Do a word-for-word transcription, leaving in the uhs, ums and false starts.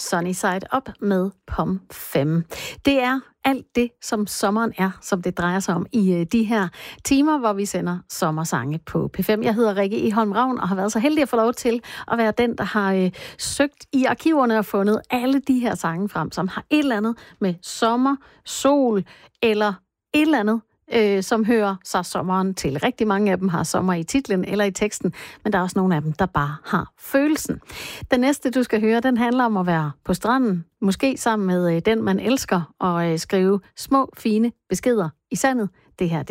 Sunny Side Up med Pom fem. Det er alt det, som sommeren er, som det drejer sig om i de her timer, hvor vi sender sommersange på P fem. Jeg hedder Rikke Egholm Ravn og har været så heldig at få lov til at være den, der har øh, søgt i arkiverne og fundet alle de her sange frem, som har et eller andet med sommer, sol eller et eller andet, Øh, som hører sig sommeren til. Rigtig mange af dem har sommer i titlen eller i teksten, men der er også nogle af dem, der bare har følelsen. Den næste, du skal høre, den handler om at være på stranden, måske sammen med øh, den, man elsker, og øh, skrive små, fine beskeder i sandet. Det her, det